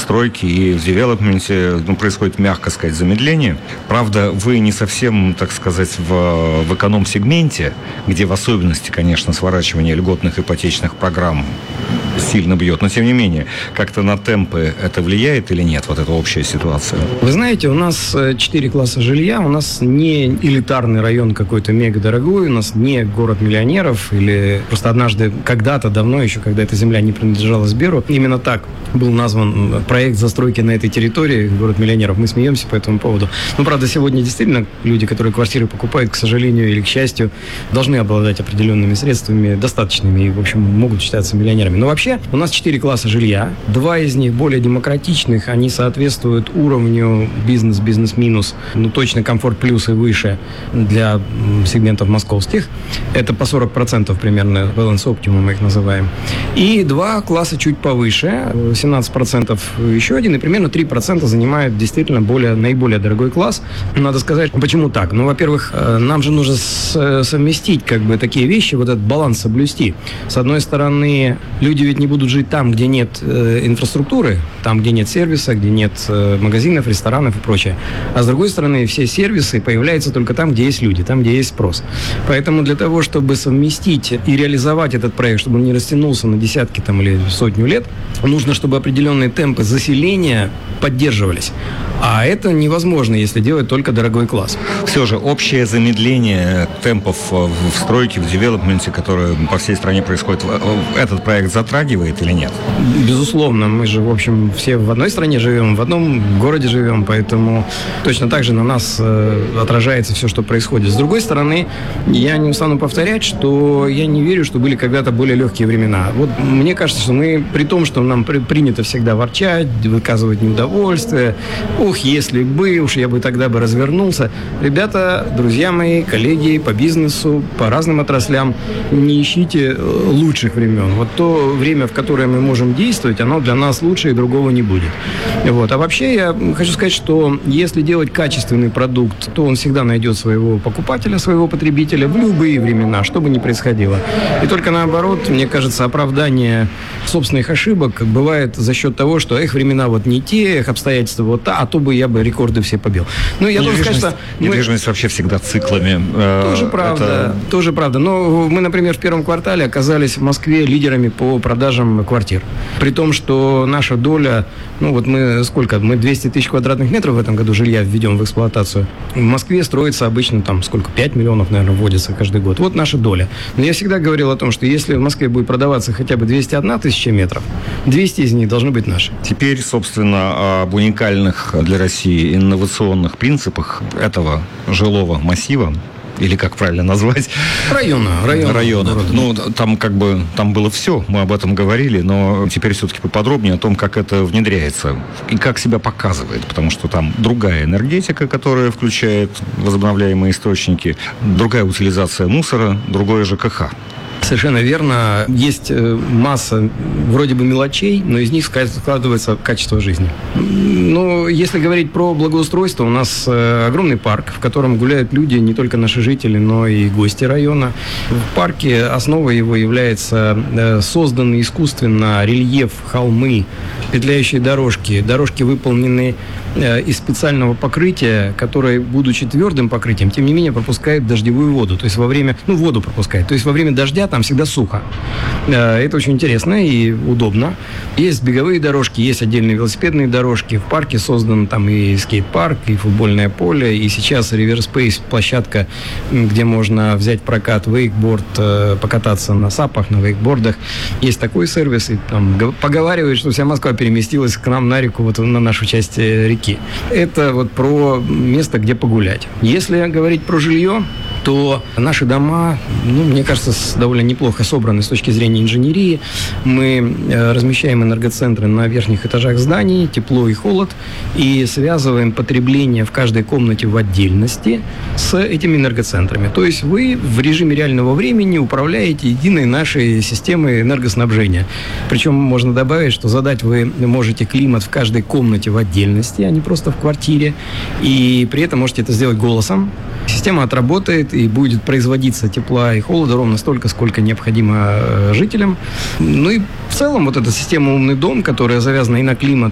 стройке и в девелопменте происходит, мягко сказать, замедление. Правда, вы не совсем, так сказать, в эконом-сегменте, где в особенности, конечно, сворачивание льготных ипотечных программ сильно бьет, но тем не менее, как-то на темпы это влияет или нет, вот эта общая ситуация? Вы знаете, у нас 4 класса жилья, у нас не элитарный район какой-то мега дорогой, у нас не город миллионеров, или просто однажды, когда-то давно еще, когда эта земля не принадлежала Сберу, именно так был назван проект застройки на этой территории, город миллионеров. Мы смеемся по этому поводу. Но, правда, сегодня действительно люди, которые квартиры покупают, к сожалению или к счастью, должны обладать определенными средствами, достаточными, и, в общем, могут считаться миллионерами. Но вообще у нас 4 класса жилья, 2 из них более демократичных, они соответствуют уровню бизнес-минус, точно комфорт плюс и выше для сегментов московских. Это по 40% примерно, balance optimum мы их называем. И 2 класса чуть повыше, 17% еще один, и примерно 3% занимает действительно наиболее дорогой класс. Надо сказать, почему так? Во-первых, нам же нужно совместить такие вещи, вот этот баланс соблюсти. С одной стороны, люди ведь не будут жить там, где нет инфраструктуры, там, где нет сервиса, где нет магазинов, ресторанов и прочее. А с другой стороны, все сервисы появляются только там, где есть люди, там, где есть спрос. Поэтому для того, чтобы совместить и реализовать этот проект, чтобы он не растянулся на десятки или сотню лет, нужно, чтобы определенные темпы заселения поддерживались. А это невозможно, если делать только дорогой класс. Все же общее замедление темпов в стройке, в девелопменте, которое по всей стране происходит, этот проект затрагивает или нет? Безусловно. Мы же, в общем, все в одной стране живем, в одном городе живем, поэтому точно так же на нас отражается все, что происходит. С другой стороны, я не устану повторять, что я не верю, что были когда-то более легкие времена. Вот мне кажется, что мы, при том, что нам принято всегда ворчать, выказывать неудовольствие, если бы, я бы тогда развернулся. Ребята, друзья мои, коллеги по бизнесу, по разным отраслям, не ищите лучших времен. Вот то время, в которое мы можем действовать, оно для нас лучше и другого не будет. А вообще я хочу сказать, что если делать качественный продукт, то он всегда найдет своего покупателя, своего потребителя в любые времена, что бы ни происходило. И только наоборот, мне кажется, оправдание собственных ошибок бывает за счет того, что времена не те, обстоятельства а то бы я рекорды все побил. Я должен сказать, что недвижимость вообще всегда циклами. Тоже правда. Но мы, например, в первом квартале оказались в Москве лидерами по продажам квартир. При том, что наша доля, мы 200 тысяч квадратных метров в этом году жилья введем в эксплуатацию. В Москве строится обычно 5 миллионов, наверное, вводится каждый год. Вот наша доля. Но я всегда говорил о том, что если в Москве будет продаваться хотя бы 201 тысяча метров, 200 из них должны быть наши. Теперь, собственно, об уникальных для России инновационных принципах этого жилого массива, или как правильно назвать? Района. Там было все, мы об этом говорили, но теперь все-таки поподробнее о том, как это внедряется и как себя показывает, потому что там другая энергетика, которая включает возобновляемые источники, другая утилизация мусора, другое ЖКХ. Совершенно верно. Есть масса вроде бы мелочей, но из них складывается качество жизни. Если говорить про благоустройство, у нас огромный парк, в котором гуляют люди, не только наши жители, но и гости района. В парке основой его является созданный искусственно рельеф, холмы, петляющие дорожки. Дорожки выполнены из специального покрытия, которое, будучи твердым покрытием, тем не менее пропускает дождевую воду. То есть воду пропускает. То есть во время дождя там всегда сухо. Это очень интересно и удобно. Есть беговые дорожки, есть отдельные велосипедные дорожки. В парке создан и скейт-парк, и футбольное поле, и сейчас Riverspace площадка, где можно взять прокат вейкборд, покататься на сапах, на вейкбордах. Есть такой сервис, и поговаривают, что вся Москва переместилась к нам на реку, на нашу часть реки. Это про место, где погулять. Если говорить про жилье, то наши дома, мне кажется, довольно неплохо собраны с точки зрения инженерии. Мы размещаем энергоцентры на верхних этажах зданий, тепло и холод, и связываем потребление в каждой комнате в отдельности с этими энергоцентрами. То есть вы в режиме реального времени управляете единой нашей системой энергоснабжения. Причем можно добавить, что задать вы можете климат в каждой комнате в отдельности, а не просто в квартире, и при этом можете это сделать голосом. Система отработает и будет производиться тепла и холода ровно столько, сколько необходимо жителям. И в целом эта система «Умный дом», которая завязана и на климат,